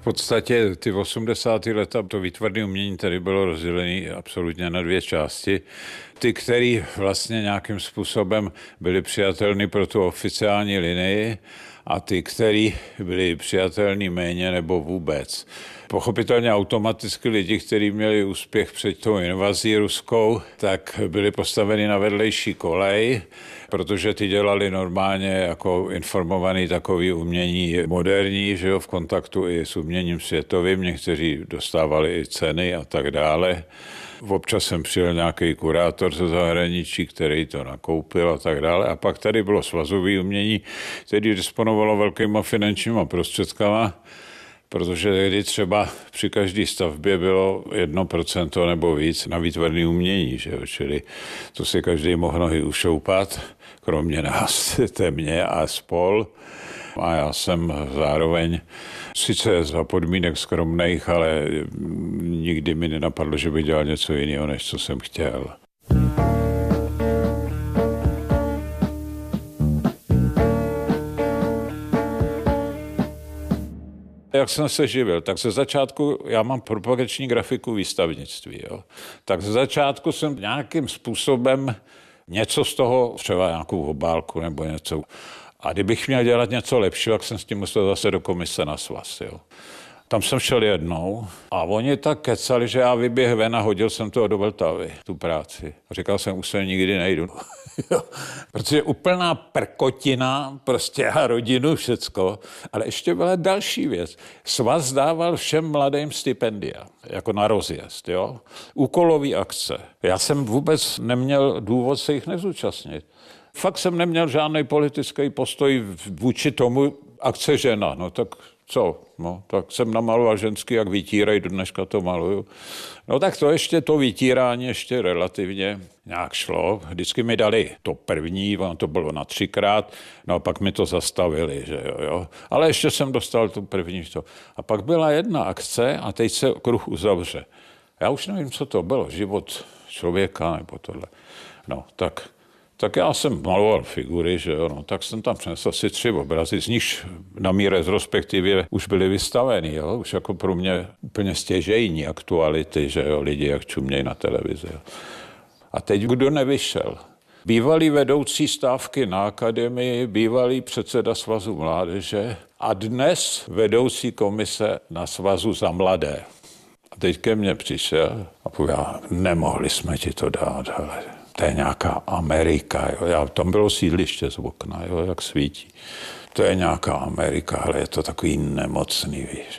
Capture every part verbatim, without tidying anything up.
podstatě ty osmdesátá leta, to výtvarné umění tady bylo rozdělené absolutně na dvě části. Ty, které vlastně nějakým způsobem byly přijatelné pro tu oficiální linii a ty, které byly přijatelné méně nebo vůbec. Pochopitelně automaticky lidi, kteří měli úspěch před tou invazí ruskou, tak byli postaveni na vedlejší kolej, protože ty dělali normálně jako informovaný takový umění moderní, že jo, v kontaktu i s uměním světovým, někteří dostávali i ceny a tak dále. Občas jsem přijel nějaký kurátor ze zahraničí, který to nakoupil a tak dále. A pak tady bylo svazové umění, který disponovalo velkýma finančníma prostředkama, protože tehdy třeba při každé stavbě bylo jedno procento nebo víc na výtvarné umění, že jo? Čili to si každý mohl nohy ušoupat, kromě nás, mě a spol. A já jsem zároveň sice za podmínek skromných, ale nikdy mi nenapadlo, že bych dělal něco jiného, než co jsem chtěl. Jak jsem se živil, tak ze začátku, já mám propagační grafiku výstavnictví, jo. Tak ze začátku jsem nějakým způsobem něco z toho, třeba nějakou obálku nebo něco. A kdybych měl dělat něco lepšího, tak jsem s tím musel zase do komise na svaz, jo. Tam jsem šel jednou a oni tak kecali, že já vyběh ven a hodil jsem toho do Vltavy, tu práci. A říkal jsem, už se nikdy nejdu. Protože úplná prkotina, prostě a rodinu, všecko. Ale ještě byla další věc. Svaz dával všem mladým stipendia, jako na rozjezd, jo. Úkolový akce. Já jsem vůbec neměl důvod se jich nezúčastnit. Fakt jsem neměl žádný politický postoj vůči tomu akce žena, no tak co, no, tak jsem namaloval ženský, jak vytírají, do dneška to maluju. No tak to ještě, to vytírání ještě relativně nějak šlo. Vždycky mi dali to první, ono to bylo na třikrát, no a pak mi to zastavili, že jo, jo. Ale ještě jsem dostal tu první. To. A pak byla jedna akce a teď se kruh uzavře. Já už nevím, co to bylo, život člověka nebo tohle. No, tak... Tak já jsem maloval figury, že jo, no, tak jsem tam přinesl asi tři obrazy, z nich na mý retrospektivě už byly vystaveny, jo, už jako pro mě úplně stěžejní aktuality, že jo, lidi jak čumějí na televizi. Jo. A teď kdo nevyšel? Bývalý vedoucí stávky na akademii, bývalý předseda Svazu mládeže a dnes vedoucí komise na Svazu za mladé. A teď ke mně přišel a povedal, nemohli jsme ti to dát, hele. To je nějaká Amerika, jo. Já, tam bylo sídliště z okna, jo, jak svítí. To je nějaká Amerika, ale je to takový nemocný, víš.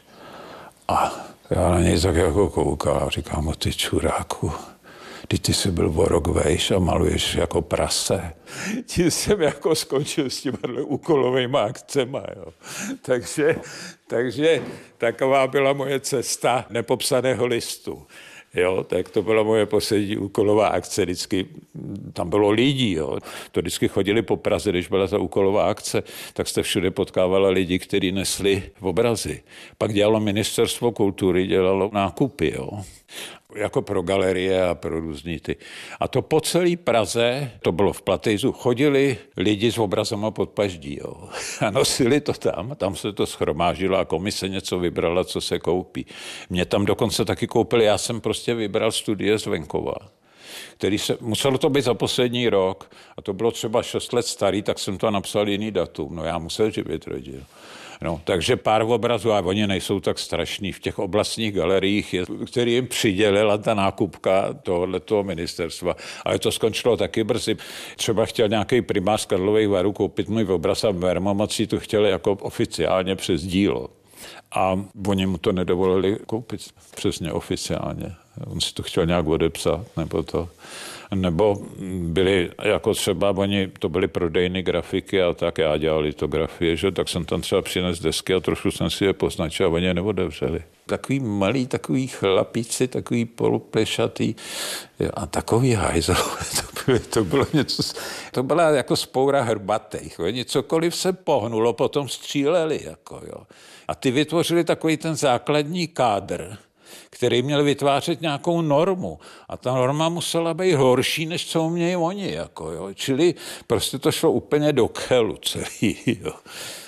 A já na něj tak jako koukal a říkám, o ty čuráku, ty, ty jsi byl o rok vejš a maluješ jako prase. Tím jsem jako skončil s těma úkolovými akcema, jo. Takže, takže taková byla moje cesta nepopsaného listu. Jo, tak to byla moje poslední úkolová akce, vždycky tam bylo lidí, jo. To vždycky chodili po Praze, když byla ta úkolová akce, tak jste všude potkávala lidi, kteří nesli obrazy. Pak dělalo ministerstvo kultury, dělalo nákupy, jo. Jako pro galerie a pro různý ty. A to po celé Praze, to bylo v Platejzu, chodili lidi s obrazama pod paždí, jo. A nosili to tam, tam se to schromáždilo a komise něco vybrala, co se koupí. Mě tam dokonce taky koupili, já jsem prostě vybral studie z venkova, který se, muselo to být za poslední rok a to bylo třeba šest let starý, tak jsem to napsal jiný datum, no já musel živit rodinu. No, takže pár obrazů, a oni nejsou tak strašný v těch oblastních galeriích, je, který jim přidělila ta nákupka tohoto ministerstva. Ale to skončilo taky brzy. Třeba chtěl nějaký primář Karlových Varů koupit můj obraz a Vermomací to chtěli jako oficiálně přes dílo. A oni mu to nedovolili koupit přesně oficiálně. On si to chtěl nějak odepsat, nebo to... Nebo byli jako třeba, oni to byly prodejny grafiky a tak já dělal litografie, že? Tak jsem tam třeba přinesl desky a trošku jsem si je poznačil a oni je neodevřeli. Takový malý, takový chlapíci, takový poloplešatý a takový hajzel. To bylo, to bylo něco, to byla jako spoura hrbatých. Oni cokoliv se pohnulo, potom stříleli. Jako, jo. A ty vytvořili takový ten základní kádr, který měl vytvářet nějakou normu. A ta norma musela být horší, než co umějí oni. Jako, jo. Čili prostě to šlo úplně do kelu celý. Jo.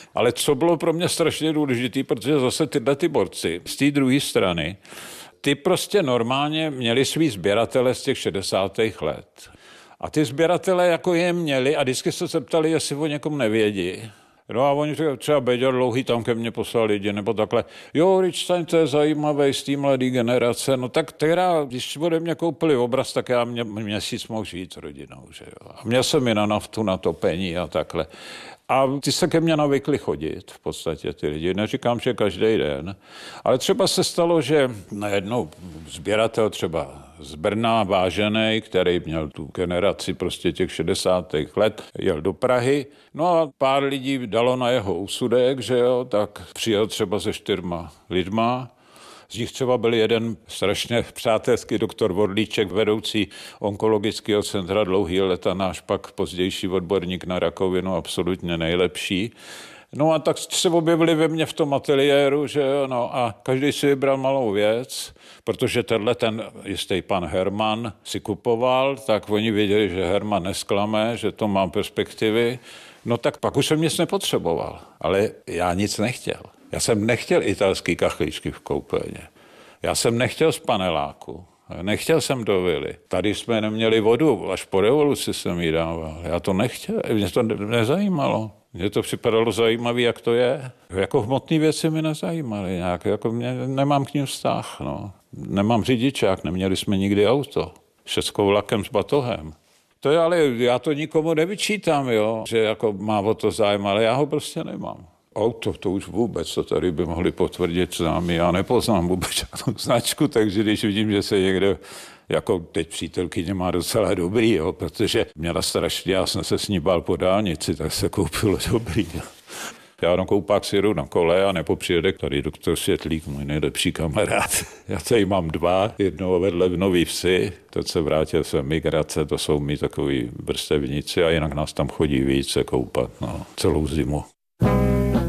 Ale co bylo pro mě strašně důležité, protože zase tyhle ty borci z té druhé strany, ty prostě normálně měli svý sběratele z těch šedesátých let. A ty sběratele jako je měli a vždycky se zeptali, jestli o někom nevědí. No a oni třeba Beďar Dlouhý tam ke mně poslal lidi, nebo takhle. Jo, Richstein, to je zajímavý z té mladé generace. No tak teda, když ode mě koupili obraz, tak já mě, měsíc mohl žít s rodinou, že jo. A měl jsem i na naftu, na topení a takhle. A ty se ke mně navykli chodit, v podstatě ty lidi. Neříkám, že každý den. Ale třeba se stalo, že najednou sběratel třeba z Brna, vážený, který měl tu generaci prostě těch šedesátých let, jel do Prahy. No a pár lidí dalo na jeho úsudek, že jo, tak přijel třeba se čtyřma lidma. Z nich třeba byl jeden strašně přátelský doktor Vorlíček, vedoucí onkologického centra dlouhý leta, náš pak pozdější odborník na rakovinu, absolutně nejlepší. No a tak se objevili ve mně v tom ateliéru, že jo, no a každý si vybral malou věc, protože tenhle ten jistý pan Herman si kupoval, tak oni věděli, že Herman nesklame, že to má perspektivy. No tak pak už jsem nic nepotřeboval, ale já nic nechtěl. Já jsem nechtěl italský kachlíčky v koupelně. Já jsem nechtěl z paneláku. Nechtěl jsem do vily. Tady jsme neměli vodu, až po revoluci jsem ji dával. Já to nechtěl, mě to nezajímalo. Mně to připadalo zajímavé, jak to je. Jako hmotné věci mi nezajímaly nějak, jako mě, nemám k ním vztah, no. Nemám řidičák, neměli jsme nikdy auto. Všecko vlakem s batohem. To je ale, já to nikomu nevyčítám, jo, že jako má o to zájem, ale já ho prostě nemám. Auto, to už vůbec, to tady by mohli potvrdit známi. Já nepoznám vůbec žádnou značku, takže když vidím, že se někde, jako teď přítelkyně má docela dobrý, jo, protože měla strašně, já jsem se s ní bál po dálnici, tak se koupilo dobrý. Jo. Já na koupák si jdu na kole a nebo přijede tady doktor Světlík, můj nejlepší kamarád. Já tady mám dva, jednoho vedle v Nový Vsi, teď se vrátil jsem migrace, to jsou mi takový vrstevníci a jinak nás tam chodí více koupat, no, celou zimu.